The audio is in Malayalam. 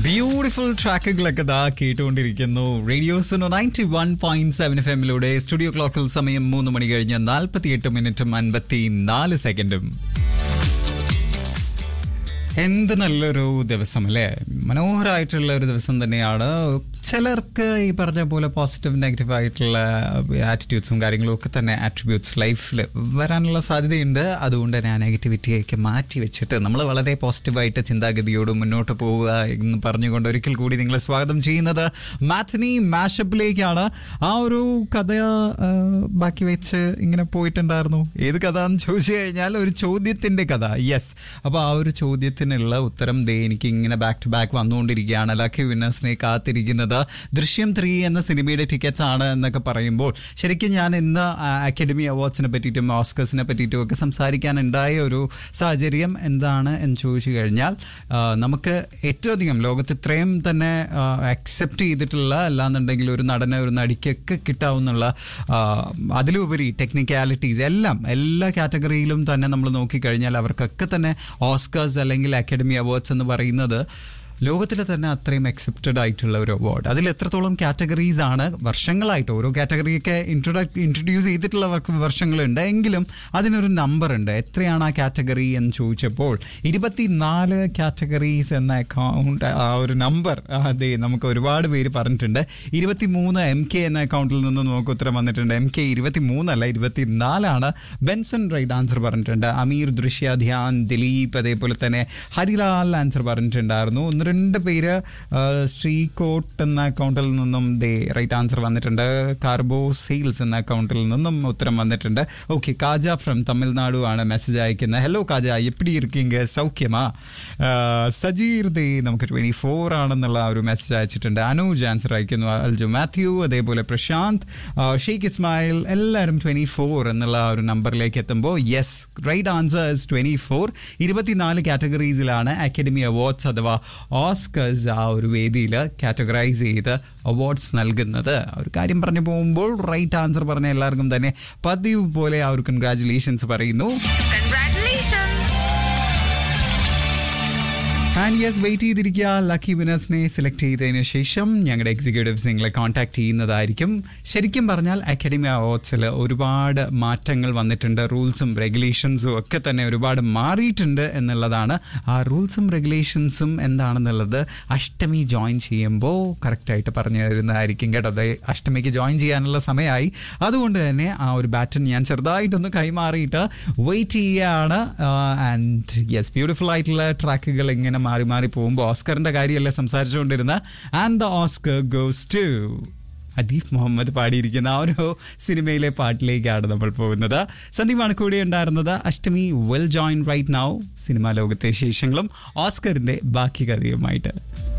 ബ്യൂട്ടിഫുൾ ട്രാക്കുകളൊക്കെ ദാ കേട്ടുകൊണ്ടിരിക്കുന്നു. റേഡിയോസിനോ 91.7 FM സ്റ്റുഡിയോ ക്ലോക്കിൽ സമയം 3 മണി കഴിഞ്ഞ് 48 മിനിറ്റും 54 സെക്കൻഡും. എന്ത് നല്ലൊരു ദിവസം അല്ലേ, മനോഹരമായിട്ടുള്ള ഒരു ദിവസം തന്നെയാണ്. ചിലർക്ക് ഈ പറഞ്ഞ പോലെ പോസിറ്റീവ് നെഗറ്റീവ് ആയിട്ടുള്ള ആറ്റിറ്റ്യൂഡ്സും കാര്യങ്ങളും ഒക്കെ തന്നെ ആട്രിബ്യൂട്ട്സ് ലൈഫിൽ വരാനുള്ള സാധ്യതയുണ്ട്. അതുകൊണ്ട് തന്നെ ആ നെഗറ്റിവിറ്റിയൊക്കെ മാറ്റി വെച്ചിട്ട് നമ്മൾ വളരെ പോസിറ്റീവായിട്ട് ചിന്താഗതിയോട് മുന്നോട്ട് പോവുക എന്ന് പറഞ്ഞുകൊണ്ട് ഒരിക്കൽ കൂടി നിങ്ങളെ സ്വാഗതം ചെയ്യുന്നത് മാറ്റിനി മാഷപ്പിലേക്കാണ്. ആ ഒരു കഥ ബാക്കി വെച്ച് ഇങ്ങനെ പോയിട്ടുണ്ടായിരുന്നു. ഏത് കഥ എന്ന് ചോദിച്ചു കഴിഞ്ഞാൽ ഒരു ചോദ്യത്തിൻ്റെ കഥ. യെസ്, അപ്പോൾ ആ ഒരു ചോദ്യത്തിനുള്ള ഉത്തരം ദേ എനിക്ക് ഇങ്ങനെ ബാക്ക് ടു ബാക്ക് വന്നുകൊണ്ടിരിക്കുകയാണ്. ലക്കി വിന്നേഴ്സിനെ കാത്തിരിക്കുന്നത് ദൃശ്യം 3 എന്ന സിനിമയുടെ ടിക്കറ്റ്സ് ആണ് എന്നൊക്കെ പറയുമ്പോൾ ശരിക്കും ഞാൻ ഇന്ന് അക്കാഡമി അവാർഡ്സിനെ പറ്റിയിട്ടും ഓസ്കേഴ്സിനെ പറ്റിയിട്ടും ഒക്കെ സംസാരിക്കാനുണ്ടായ ഒരു സാഹചര്യം എന്താണ് എന്ന് ചോദിച്ചു കഴിഞ്ഞാൽ, നമുക്ക് ഏറ്റവും അധികം ലോകത്ത് ഇത്രയും തന്നെ അക്സെപ്റ്റ് ചെയ്തിട്ടുള്ള, അല്ലാന്നുണ്ടെങ്കിൽ ഒരു നടന് ഒരു നടിക്കൊക്കെ കിട്ടാവുന്നുള്ള അതിലുപരി ടെക്നിക്കാലിറ്റീസ് എല്ലാ കാറ്റഗറിയിലും തന്നെ നമ്മൾ നോക്കിക്കഴിഞ്ഞാൽ അവർക്കൊക്കെ തന്നെ ഓസ്കേഴ്സ് അല്ലെങ്കിൽ അക്കാഡമി അവാർഡ്സ് എന്ന് പറയുന്നത് ലോകത്തിൽ തന്നെ അത്രയും അക്സെപ്റ്റഡ് ആയിട്ടുള്ള ഒരു അവാർഡ്. അതിൽ എത്രത്തോളം കാറ്റഗറീസ് ആണ് വർഷങ്ങളായിട്ട് ഓരോ കാറ്റഗറിയൊക്കെ ഇൻട്രൊഡ്യൂസ് ചെയ്തിട്ടുള്ള വർഷങ്ങളുണ്ട്, എങ്കിലും അതിനൊരു നമ്പർ ഉണ്ട്. എത്രയാണ് ആ കാറ്റഗറി എന്ന് ചോദിച്ചപ്പോൾ 24 കാറ്റഗറീസ് എന്ന അക്കൗണ്ട്, ആ ഒരു നമ്പർ അതെ നമുക്ക് ഒരുപാട് പേര് പറഞ്ഞിട്ടുണ്ട്. 23 MK എന്ന അക്കൗണ്ടിൽ നിന്ന് നമുക്ക് ഉത്തരം വന്നിട്ടുണ്ട്. MK 23 അല്ല 24 ബെൻസൺ റൈറ്റ് ആൻസർ പറഞ്ഞിട്ടുണ്ട്. അമീർ, ദൃശ്യ, ധ്യാൻ, ദിലീപ്, അതേപോലെ തന്നെ ഹരിലാൽ ആൻസർ പറഞ്ഞിട്ടുണ്ടായിരുന്നു. 1-2 പേര് ശ്രീകോട്ട് എന്ന അക്കൗണ്ടിൽ നിന്നും റൈറ്റ് ആൻസർ വന്നിട്ടുണ്ട്. കാർബോ സെയിൽസ് എന്ന അക്കൗണ്ടിൽ നിന്നും ഉത്തരം വന്നിട്ടുണ്ട്. ഓക്കെ, കാജ ഫ്രം തമിഴ്നാടു ആണ് മെസ്സേജ് അയക്കുന്നത്. ഹലോ കാജ, എപ്പിടി ഇരിക്കീങ്ക, സൗഖ്യമാ? സജീർ നമുക്ക് 24 ആണെന്നുള്ള ഒരു മെസ്സേജ് അയച്ചിട്ടുണ്ട്. അനൂജ് ആൻസർ അയക്കുന്നു. അൽജു മാത്യു, അതേപോലെ പ്രശാന്ത്, ഷെയ്ഖ് ഇസ്മായിൽ, എല്ലാവരും 24 എന്നുള്ള ഒരു നമ്പറിലേക്ക് എത്തുമ്പോൾ yes, right answer is 24. 24 കാറ്റഗറീസിലാണ് academy awards അഥവാ ഓസ്കേഴ്സ് ആ ഒരു വേദിയിൽ കാറ്റഗറൈസ് ചെയ്ത് അവാർഡ്സ് നൽകുന്നത്. ഒരു കാര്യം പറഞ്ഞു പോകുമ്പോൾ റൈറ്റ് ആൻസർ പറഞ്ഞ എല്ലാവർക്കും തന്നെ പതിവ് പോലെ ആ ഒരു കൺഗ്രാറ്റുലേഷൻസ് പറയുന്നു. ആൻഡ് യെസ്, വെയിറ്റ് ചെയ്തിരിക്കുക. ലക്കി വിനേഴ്സിനെ സെലക്ട് ചെയ്തതിന് ശേഷം ഞങ്ങളുടെ എക്സിക്യൂട്ടീവ്സ് നിങ്ങളെ കോൺടാക്ട് ചെയ്യുന്നതായിരിക്കും. ശരിക്കും പറഞ്ഞാൽ അക്കാഡമി അവാർഡ്സിൽ ഒരുപാട് മാറ്റങ്ങൾ വന്നിട്ടുണ്ട്. റൂൾസും റെഗുലേഷൻസും ഒക്കെ തന്നെ ഒരുപാട് മാറിയിട്ടുണ്ട് എന്നുള്ളതാണ്. ആ റൂൾസും റെഗുലേഷൻസും എന്താണെന്നുള്ളത് അഷ്ടമി ജോയിൻ ചെയ്യുമ്പോൾ കറക്റ്റായിട്ട് പറഞ്ഞു തരുന്നതായിരിക്കും കേട്ടോ. അത് അഷ്ടമിക്ക് ജോയിൻ ചെയ്യാനുള്ള സമയമായി. അതുകൊണ്ട് തന്നെ ആ ഒരു ബാറ്റൺ ഞാൻ ചെറുതായിട്ടൊന്ന് കൈമാറിയിട്ട് വെയിറ്റ് ചെയ്യുകയാണ്. ആൻഡ് യെസ്, ബ്യൂട്ടിഫുൾ ആയിട്ടുള്ള ട്രാക്കുകൾ ഇങ്ങനെ മാറി മാറി പോകുമ്പോൾ ഓസ്കറിന്റെ കാര്യമല്ലേ സംസാരിച്ചുകൊണ്ടിരുന്ന. And the Oscar goes to Adeef Muhammad പാടിയിരിക്കുന്ന ആ ഒരു സിനിമയിലെ പാട്ടിലേക്കാണ് നമ്മൾ പോകുന്നത്. സന്ദീപാണ് കൂടെ ഉണ്ടായിരുന്നത്. അഷ്ടമി well join right now. Cinema ലോകത്തെ വിശേഷങ്ങളും ഓസ്കറിന്റെ ബാക്കി കഥയുമായിട്ട്.